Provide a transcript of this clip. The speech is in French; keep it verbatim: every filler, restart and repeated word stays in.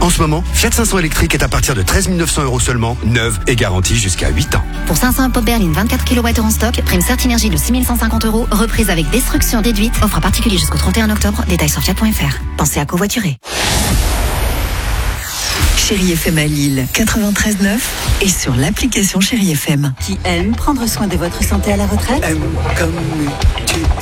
En ce moment, Fiat cinq cents électrique est à partir de treize mille neuf cents euros seulement, neuve et garantie jusqu'à huit ans. Pour cinq cents pop berline vingt-quatre kilowattheures en stock, prime Certinergie de six mille cent cinquante euros, reprise avec destruction déduite, offre à particulier jusqu'au trente et un octobre, détails sur fiat point f r. Pensez à covoiturer. Chérie F M à Lille, quatre-vingt-treize neuf et sur l'application Chérie F M. Qui aime prendre soin de votre santé à la retraite? Aime comme tu